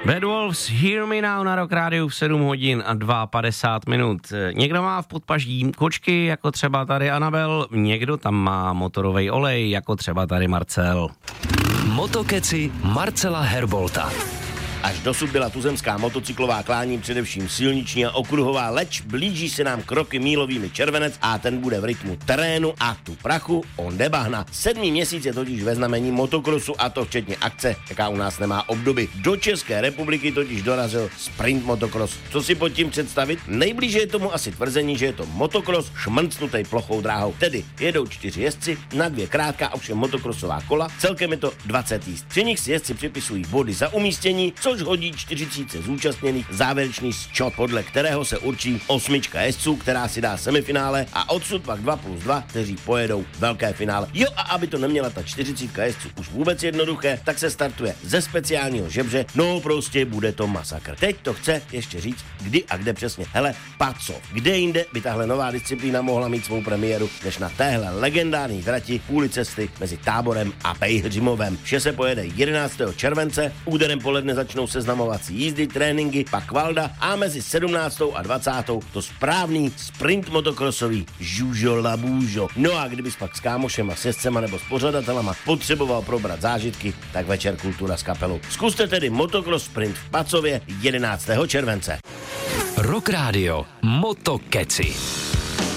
Bad Wolves, Hear Me Now na Rock Rádiu v 7 hodin a 52 minut. Někdo má v podpaží kočky, jako třeba tady Anabel, někdo tam má motorovej olej, jako třeba tady Marcel. Motokeci Marcela Herbolta. Až dosud byla tuzemská motocyklová klání především silniční a okruhová, leč blíží se nám kroky mílovými červenec a ten bude v rytmu terénu a tu prachu onde bahna. 7. měsíc je totiž ve znamení motokrosu a to včetně akce, jaká u nás nemá obdoby. Do České republiky totiž dorazil sprint motokros. Co si pod tím představit? Nejblíže je tomu asi tvrzení, že je to motokros šmrncnutej plochou dráhou. Tedy jedou 4 jezdci na 2 krátká ovšem motokrosová kola, celkem je to 20 jízd. Při nich si jezdci připisují body za umístění, což hodí 40 zúčastněných závěrečný sčot, podle kterého se určí 8 jezdců, která si dá semifinále a odsud pak 2+2, kteří pojedou velké finále. Jo, a aby to neměla ta 40 jezdců už vůbec jednoduché, tak se startuje ze speciálního žebře, no prostě bude to masakr. Teď to chce ještě říct, kdy a kde přesně. Hele, Paco, kde jinde by tahle nová disciplína mohla mít svou premiéru, než na téhle legendární trati půli cesty mezi Táborem a Pejhřimovem. Vše se pojede 11. července, úderem poledne začnou seznamovací jízdy, tréninky, pak Valda a mezi 17. a 20. to správný sprint motokrosový žužo labůžo. No a kdybys pak s kámošema, s jezdcema nebo s pořadatelama potřeboval probrat zážitky, tak večer kultura s kapelou. Zkuste tedy motokros sprint v Pacově 11. července. Rock Radio Motokeci.